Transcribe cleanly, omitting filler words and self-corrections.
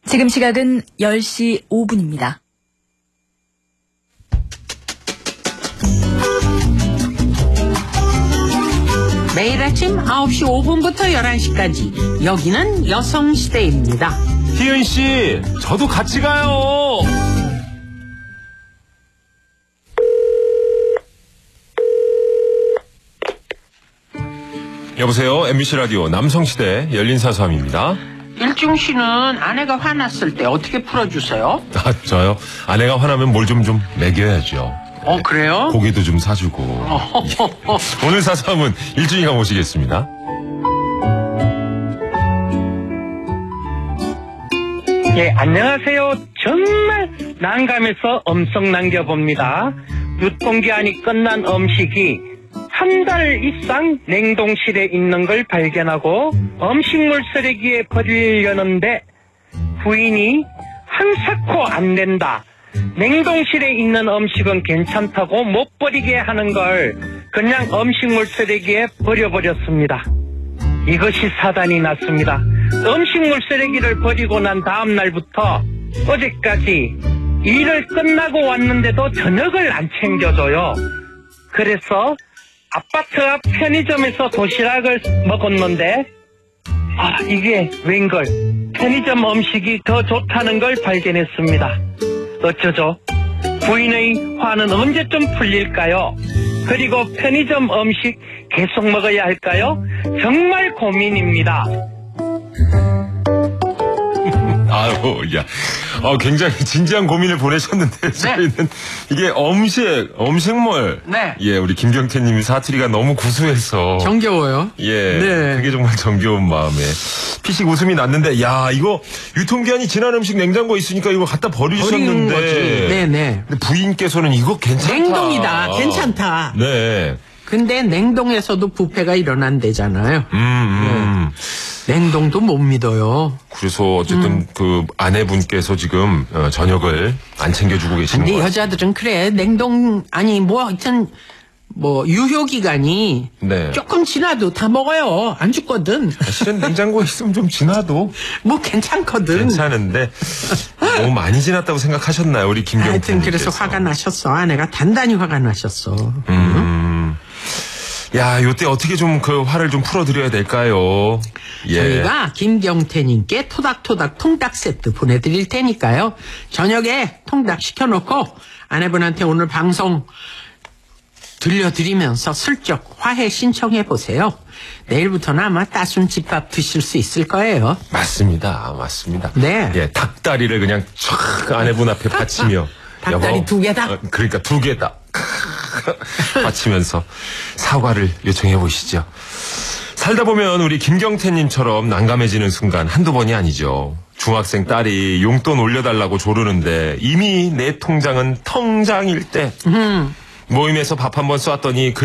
지금 시각은 10시 5분입니다. 매일 아침 9시 5분부터 11시까지 여기는 여성시대입니다. 희은씨, 저도 같이 가요. 여보세요, MBC 라디오 남성시대 열린사삼입니다. 일중 씨는 아내가 화났을 때 어떻게 풀어주세요? 저요? 아내가 화나면 뭘 좀 먹여야죠. 그래요? 고기도 좀 사주고. 오늘 사삼은 일준이가 모시겠습니다. 예, 안녕하세요. 정말 난감해서 음성 남겨봅니다. 유통기한이 끝난 음식이 한 달 이상 냉동실에 있는 걸 발견하고 음식물 쓰레기에 버리려는데 부인이 한사코 안 된다. 냉동실에 있는 음식은 괜찮다고 못 버리게 하는 걸 그냥 음식물 쓰레기에 버려버렸습니다. 이것이 사단이 났습니다. 음식물 쓰레기를 버리고 난 다음 날부터 어제까지 일을 끝나고 왔는데도 저녁을 안 챙겨줘요. 그래서 아파트 앞 편의점에서 도시락을 먹었는데 이게 웬걸 편의점 음식이 더 좋다는 걸 발견했습니다. 어쩌죠? 부인의 화는 언제쯤 풀릴까요? 그리고 편의점 음식 계속 먹어야 할까요? 정말 고민입니다. 아유, 야, 굉장히 진지한 고민을 보내셨는데, 저희는 이게 음식물. 네. 예, 우리 김경태님이 사투리가 너무 구수해서. 정겨워요. 예. 네. 그게 정말 정겨운 마음에. 피식 웃음이 났는데, 야, 이거 유통기한이 지난 음식 냉장고에 있으니까 이거 갖다 버리는 버리셨는데. 거지. 네네. 근데 부인께서는 이거 괜찮다. 냉동이다. 괜찮다. 네. 근데 냉동에서도 부패가 일어난대잖아요. 네. 냉동도 못 믿어요. 그래서 어쨌든 그 아내분께서 지금 저녁을 안 챙겨주고 계시는 근데 거예요. 여자들은 그래. 하여튼 유효기간이 네. 조금 지나도 다 먹어요. 안 죽거든. 사실은 냉장고에 있으면 좀 지나도 뭐 괜찮거든. 괜찮은데 너무 많이 지났다고 생각하셨나요, 우리 김경태 하여튼 님께서. 그래서 화가 나셨어. 아내가 단단히 화가 나셨어. 야, 요때 어떻게 좀 그 화를 좀 풀어드려야 될까요? 예. 저희가 김경태님께 토닥토닥 통닭 세트 보내드릴 테니까요. 저녁에 통닭 시켜놓고 아내분한테 오늘 방송 들려드리면서 슬쩍 화해 신청해보세요. 내일부터는 아마 따순 집밥 드실 수 있을 거예요. 맞습니다. 맞습니다. 네. 예, 닭다리를 그냥 촥 아내분 앞에 받치며. 닭다리 여보, 2개다? 그러니까 2개다. 받치면서 사과를 요청해 보시죠. 살다 보면 우리 김경태님처럼 난감해지는 순간 한두 번이 아니죠. 중학생 딸이 용돈 올려달라고 조르는데 이미 내 통장은 텅장일 때 모임에서 밥 한번 쏘았더니